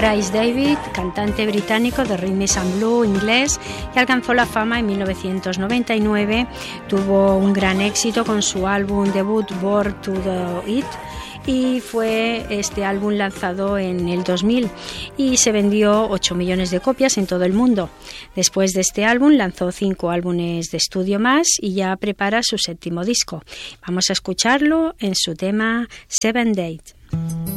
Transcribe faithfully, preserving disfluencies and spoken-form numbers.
Chris David, cantante británico de rhythm and blues inglés, que alcanzó la fama en mil novecientos noventa y nueve. Tuvo un gran éxito con su álbum debut Born to Do It, y fue este álbum lanzado en el dos mil y se vendió ocho millones de copias en todo el mundo. Después de este álbum lanzó cinco álbumes de estudio más y ya prepara su séptimo disco. Vamos a escucharlo en su tema Seven Days.